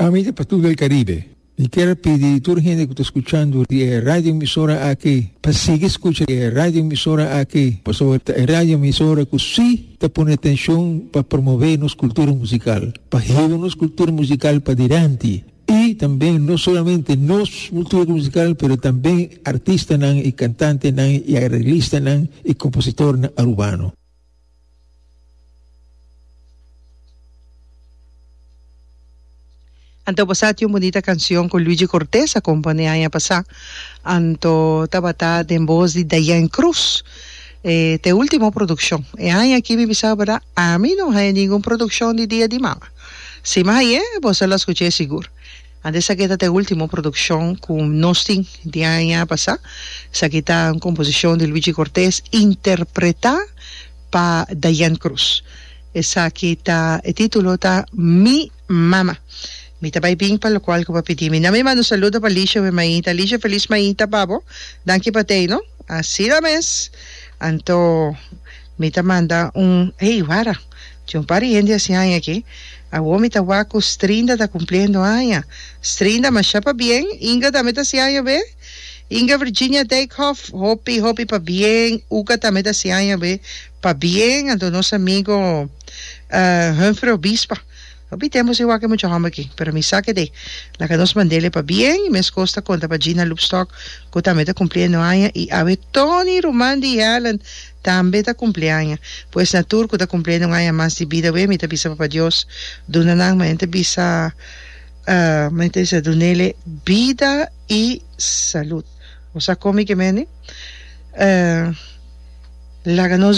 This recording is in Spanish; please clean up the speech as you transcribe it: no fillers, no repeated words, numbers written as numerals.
Amiga para todo el Caribe. Y quiero pedir a toda la gente que está escuchando de radio emisora aquí, para seguir escuchando radio emisora aquí, por sobre radio emisora que sí te pone atención para promover nuestra cultura musical, para llevar nuestra cultura musical para adelante. Y también no solamente nuestra cultura musical, pero también artistas y cantantes y arreglistas y compositores urbanos. Anto pasat yung bonita canción con Luigi Cortés, acompañada pasa anto tabata de voz de Diane Cruz. Te último producción. Hay aquí mi bisa para a mí no hay ninguna producción de día de mama. Si más hay, vos la escuché seguro. Antes saqueta te último producción con Nosting de año pasado. Saqueta una composición de Luigi Cortés interpretada pa Diane Cruz. Esa quita el título está Mi Mama. Mi tabay ping pa lo cual ko papitimi. Na may mano saludo pa Alicia may maita. Alicia, feliz maita pabo. Danke patay, no? Así la mes. Anto, mi tamanda hey, wara. Yung pariente así hay aquí. Awo mi tawako strinda ta cumpliendo aña. Strinda masya pa bien. Inga tameta si aña be. Inga Virginia Takeoff. Hopi pa bien. Uka tameta si aña be. Pa bien. Anto nos amigo Humphrey Obispa. Hoy tenemos igual que mucho hambre aquí, pero mi saque de la que nos mandele para bien y me costa contra para Gina Loopstock, que también está cumpliendo años, y a ver Tony Romandi Allen también está cumpleaños. Pues Natur que está cumpliendo un año más de vida, ve, mi te pisa para Dios, donan mente pisa, mente dice donele vida y salud. O sea, cómic que mene, la que nos